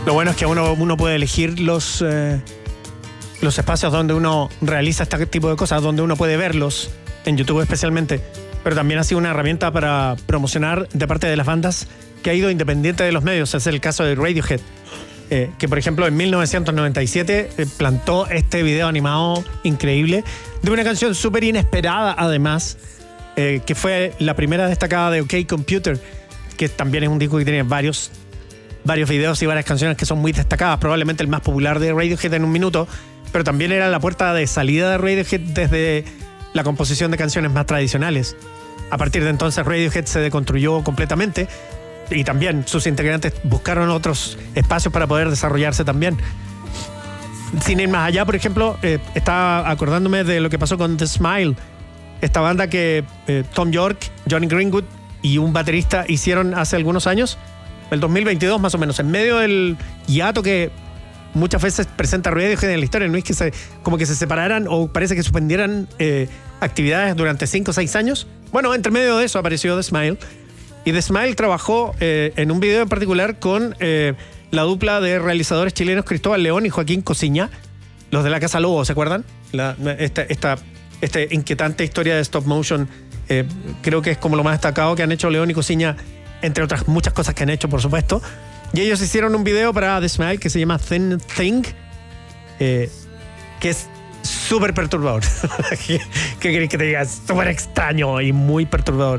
Lo bueno es que uno puede elegir los espacios donde uno realiza este tipo de cosas, donde uno puede verlos, en YouTube especialmente, pero también ha sido una herramienta para promocionar de parte de las bandas que ha ido independiente de los medios. Es el caso de Radiohead, que por ejemplo en 1997 plantó este video animado increíble de una canción súper inesperada además, que fue la primera destacada de OK Computer, que también es un disco que tiene varios videos y varias canciones que son muy destacadas, probablemente el más popular de Radiohead en un minuto, pero también era la puerta de salida de Radiohead desde la composición de canciones más tradicionales. A partir de entonces Radiohead se deconstruyó completamente y también sus integrantes buscaron otros espacios para poder desarrollarse también. Sin ir más allá, por ejemplo, estaba acordándome de lo que pasó con The Smile, esta banda que Tom York, Johnny Greenwood y un baterista hicieron hace algunos años, el 2022 más o menos, en medio del hiato que muchas veces presenta Radiohead en la historia. No es que como que se separaran o parece que suspendieran actividades durante 5 o 6 años. Bueno, entre medio de eso apareció The Smile. Y The Smile trabajó en un video en particular con la dupla de realizadores chilenos Cristóbal León y Joaquín Cosiña, los de La Casa Lobo, ¿se acuerdan? Esta inquietante historia de stop motion, creo que es como lo más destacado que han hecho León y Cosiña, entre otras muchas cosas que han hecho, por supuesto. Y ellos hicieron un video para The Smile que se llama Thin Thing, que es súper perturbador. ¿Qué querés que te diga? Súper extraño y muy perturbador.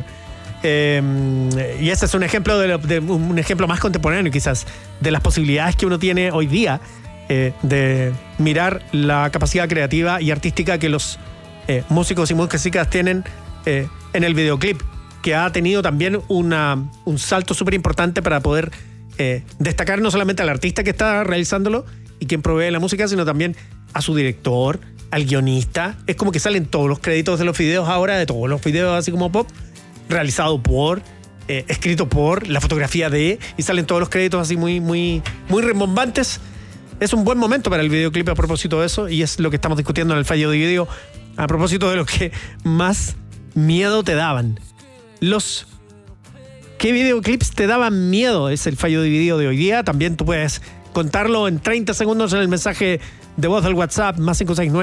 Y ese es un ejemplo un ejemplo más contemporáneo quizás de las posibilidades que uno tiene hoy día de mirar la capacidad creativa y artística que los músicos y músicas tienen en el videoclip, que ha tenido también un salto súper importante para poder destacar no solamente al artista que está realizándolo y quien provee la música, sino también a su director, al guionista. Es como que salen todos los créditos de los videos ahora, de todos los videos así como pop, realizado por, escrito por, la fotografía de, y salen todos los créditos así muy, muy, muy rimbombantes. Es un buen momento para el videoclip a propósito de eso, y es lo que estamos discutiendo en el Fallo Dividido, a propósito de lo que más miedo te daban. ¿Qué videoclips te daban miedo? Es el Fallo Dividido de hoy día. También tú puedes contarlo en 30 segundos en el mensaje de voz del WhatsApp, más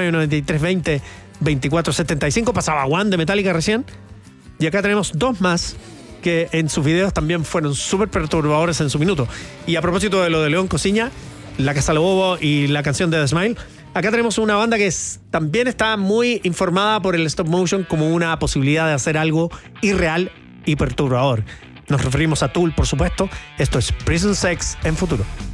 569-9320-2475. Pasaba One de Metallica recién. Y acá tenemos 2 más que en sus videos también fueron súper perturbadores en su minuto. Y a propósito de lo de León Cosiña, La Casa Lobo y la canción de The Smile, acá tenemos una banda que también está muy informada por el stop motion como una posibilidad de hacer algo irreal y perturbador. Nos referimos a Tool, por supuesto. Esto es Prison Sex en Futuro.